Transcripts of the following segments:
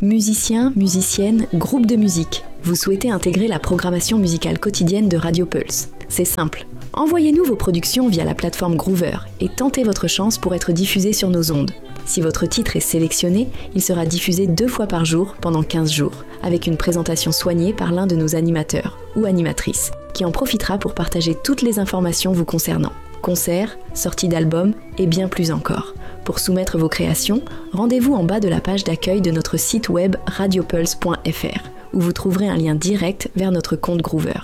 Musiciens, musiciennes, groupes de musique, vous souhaitez intégrer la programmation musicale quotidienne de Radio Pulse. C'est simple. Envoyez-nous vos productions via la plateforme Groover et tentez votre chance pour être diffusé sur nos ondes. Si votre titre est sélectionné, il sera diffusé 2 fois par jour pendant 15 jours, avec une présentation soignée par l'un de nos animateurs ou animatrices, qui en profitera pour partager toutes les informations vous concernant. Concerts, sorties d'albums et bien plus encore. Pour soumettre vos créations, rendez-vous en bas de la page d'accueil de notre site web radiopulse.fr, où vous trouverez un lien direct vers notre compte Groover.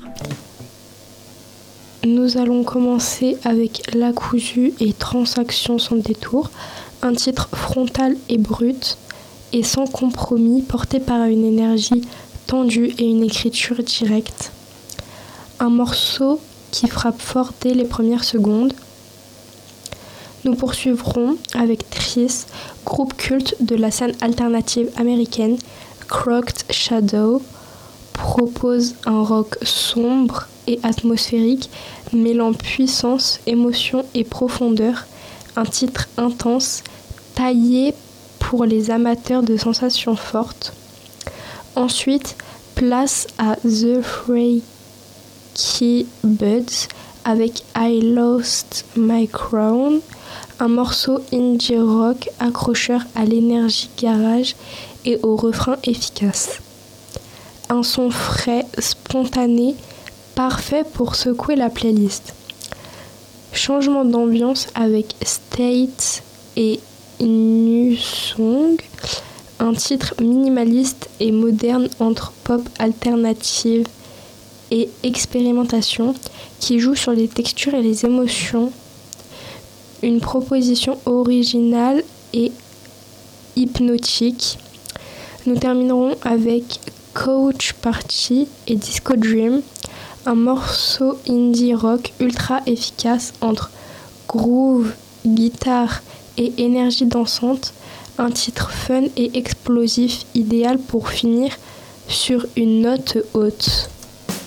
Nous allons commencer avec La Cousue et Transaction sans détour, un titre frontal et brut et sans compromis, porté par une énergie tendue et une écriture directe. Un morceau qui frappe fort dès les premières secondes. Nous poursuivrons avec Tris, groupe culte de la scène alternative américaine. Crooked Shadow propose un rock sombre et atmosphérique, mêlant puissance, émotion et profondeur. Un titre intense, taillé pour les amateurs de sensations fortes. Ensuite, place à The Freaky Buds avec I Lost My Crown, un morceau indie rock accrocheur à l'énergie garage et au refrain efficace. Un son frais, spontané, parfait pour secouer la playlist. Changement d'ambiance avec State et New Song, un titre minimaliste et moderne entre pop alternative et expérimentation qui joue sur les textures et les émotions. Une proposition originale et hypnotique. Nous terminerons avec Coach Party et Disco Dream, un morceau indie rock ultra efficace entre groove, guitare et énergie dansante, un titre fun et explosif idéal pour finir sur une note haute.